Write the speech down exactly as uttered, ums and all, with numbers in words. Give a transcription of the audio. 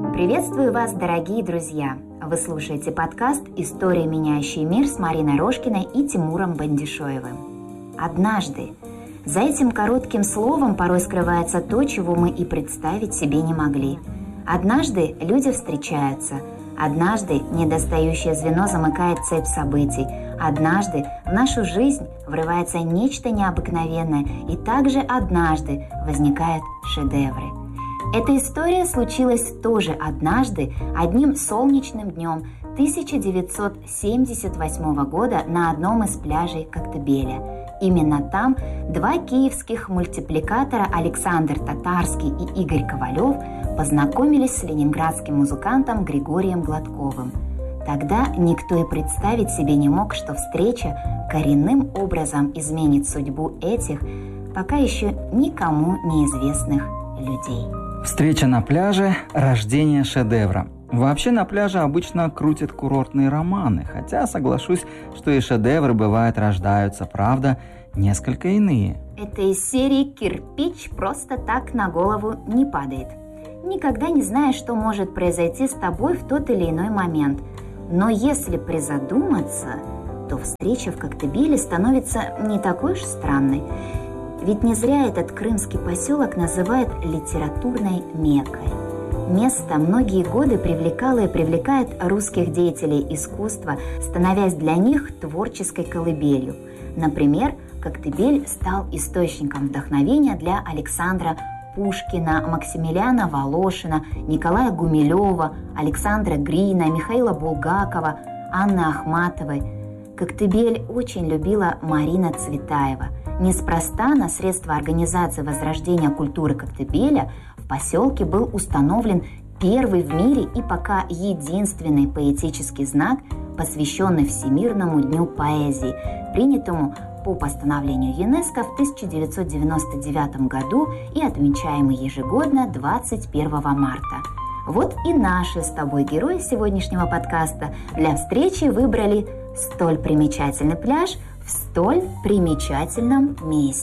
Приветствую вас, дорогие друзья! Вы слушаете подкаст «История, меняющая мир» с Мариной Рожкиной и Тимуром Бандишоевым. Однажды. За этим коротким словом порой скрывается то, чего мы и представить себе не могли. Однажды люди встречаются. Однажды недостающее звено замыкает цепь событий. Однажды в нашу жизнь врывается нечто необыкновенное. И также однажды возникают шедевры. Эта история случилась тоже однажды, одним солнечным днем тысяча девятьсот семьдесят восьмого года на одном из пляжей Коктебеля. Именно там два киевских мультипликатора Александр Татарский и Игорь Ковалев познакомились с ленинградским музыкантом Григорием Гладковым. Тогда никто и представить себе не мог, что встреча коренным образом изменит судьбу этих, пока еще никому неизвестных людей. Встреча на пляже – рождение шедевра. Вообще на пляже обычно крутят курортные романы, хотя соглашусь, что и шедевры бывают рождаются, правда, несколько иные. Это из серии «Кирпич просто так на голову не падает». Никогда не знаешь, что может произойти с тобой в тот или иной момент. Но если призадуматься, то встреча в Коктебеле становится не такой уж странной. Ведь не зря этот крымский поселок называют литературной Меккой. Место многие годы привлекало и привлекает русских деятелей искусства, становясь для них творческой колыбелью. Например, Коктебель стал источником вдохновения для Александра Пушкина, Максимилиана Волошина, Николая Гумилева, Александра Грина, Михаила Булгакова, Анны Ахматовой. Коктебель очень любила Марина Цветаева. Неспроста на средства организации возрождения культуры Коктебеля в поселке был установлен первый в мире и пока единственный поэтический знак, посвященный Всемирному дню поэзии, принятому по постановлению ЮНЕСКО в тысяча девятьсот девяносто девятом году и отмечаемый ежегодно двадцать первого марта. Вот и наши с тобой герои сегодняшнего подкаста для встречи выбрали столь примечательный пляж в столь примечательном месте.